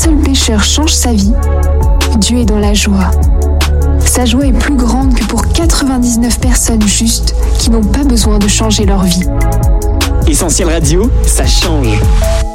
seul pécheur change sa vie, Dieu est dans la joie. Sa joie est plus grande que pour 99 personnes justes qui n'ont pas besoin de changer leur vie. Essentiel Radio, ça change.